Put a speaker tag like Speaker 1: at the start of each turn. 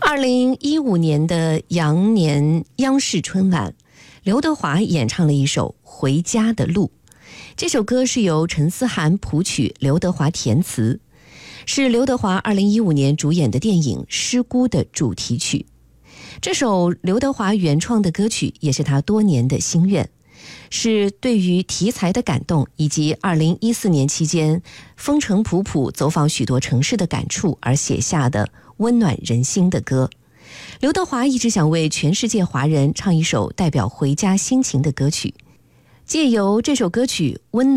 Speaker 1: 2015年的羊年央视春晚，刘德华演唱了一首《回家的路》。这首歌是由陈思涵谱曲，刘德华填词，是刘德华2015年主演的电影《失孤》的主题曲。这首刘德华原创的歌曲也是他多年的心愿，是对于题材的感动，以及2014年期间风尘仆仆走访许多城市的感触而写下的温暖人心的歌。刘德华一直想为全世界华人唱一首代表回家心情的歌曲，借由这首歌曲温